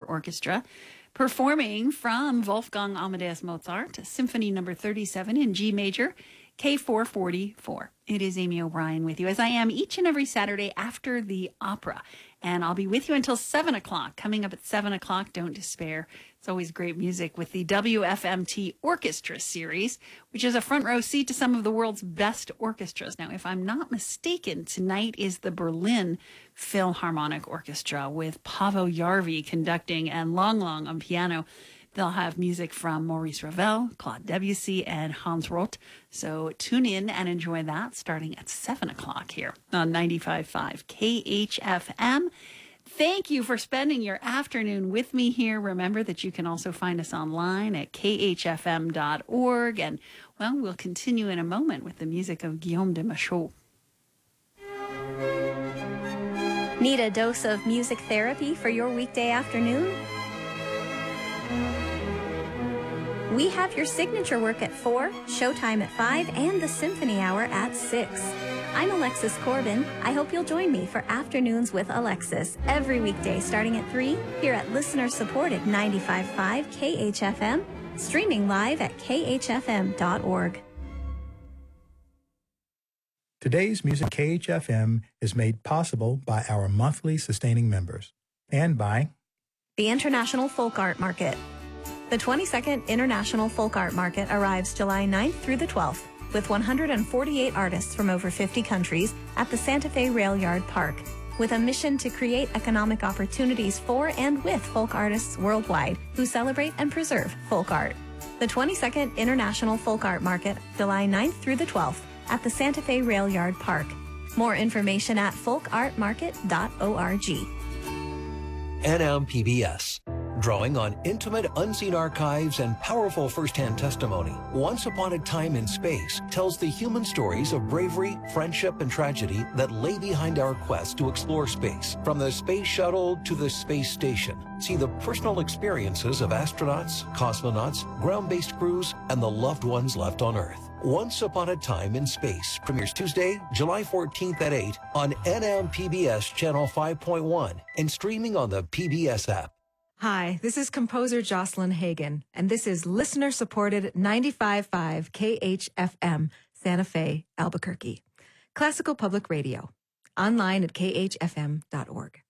Orchestra, performing from Wolfgang Amadeus Mozart, Symphony Number 37 in G major, K444. It is Amy O'Brien with you, as I am each and every Saturday after the opera. And I'll be with you until 7 o'clock. Coming up at 7 o'clock, don't despair. It's always great music with the WFMT Orchestra Series, which is a front row seat to some of the world's best orchestras. Now, if I'm not mistaken, tonight is the Berlin Philharmonic Orchestra with Paavo Järvi conducting and Lang Lang on piano. They'll have music from Maurice Ravel, Claude Debussy, and Hans Roth. So tune in and enjoy that starting at 7 o'clock here on 95.5 KHFM. Thank you for spending your afternoon with me here. Remember that you can also find us online at khfm.org. And, well, we'll continue in a moment with the music of Guillaume de Machaut. Need a dose of music therapy for your weekday afternoon? We have your signature work at 4, Showtime at 5, and the Symphony Hour at 6. I'm Alexis Corbin. I hope you'll join me for Afternoons with Alexis every weekday starting at 3 here at listener-supported 95.5 KHFM, streaming live at khfm.org. Today's Music KHFM is made possible by our monthly sustaining members and by the International Folk Art Market. The 22nd International Folk Art Market arrives July 9th through the 12th with 148 artists from over 50 countries at the Santa Fe Rail Yard Park, with a mission to create economic opportunities for and with folk artists worldwide who celebrate and preserve folk art. The 22nd International Folk Art Market, July 9th through the 12th at the Santa Fe Rail Yard Park. More information at folkartmarket.org. NMPBS. Drawing on intimate, unseen archives and powerful first-hand testimony, Once Upon a Time in Space tells the human stories of bravery, friendship, and tragedy that lay behind our quest to explore space. From the space shuttle to the space station, see the personal experiences of astronauts, cosmonauts, ground-based crews, and the loved ones left on Earth. Once Upon a Time in Space premieres Tuesday, July 14th at 8 on NMPBS Channel 5.1 and streaming on the PBS app. Hi, this is composer Jocelyn Hagan, and this is listener-supported 95.5 KHFM, Santa Fe, Albuquerque. Classical Public Radio. Online at khfm.org.